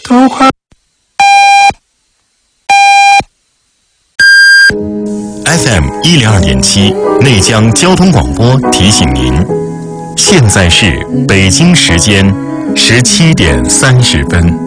都还。 FM102.7内江交通广播提醒您，现在是北京时间17点30分。